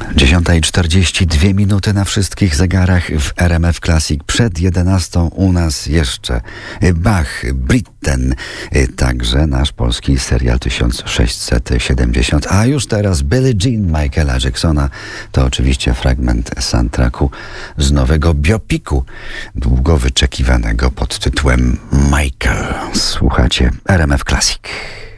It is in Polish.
10:42 na wszystkich zegarach w RMF Classic. Przed 11 u nas jeszcze Bach, Britten, także nasz polski serial 1670. A już teraz Billie Jean Michaela Jacksona. To oczywiście fragment soundtracku z nowego biopiku, długo wyczekiwanego pod tytułem Michael. Słuchacie RMF Classic.